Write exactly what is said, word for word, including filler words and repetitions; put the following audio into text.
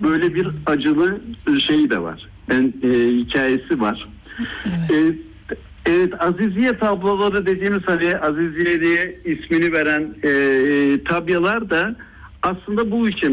böyle bir acılı şey de var. Ben e, hikayesi var. Evet. E, Evet, Aziziye tabloları dediğimiz, hani Aziziye diye ismini veren e, tabyalar da aslında bu ülke